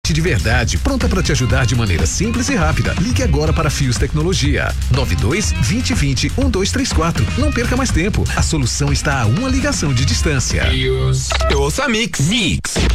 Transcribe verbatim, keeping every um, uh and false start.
de verdade, pronta para te ajudar de maneira simples e rápida. Ligue agora para Fios Tecnologia. nove dois, vinte, vinte, um dois três quatro. Não perca mais tempo. A solução está a uma ligação de distância. Fios. Eu ouço a Mix. Mix.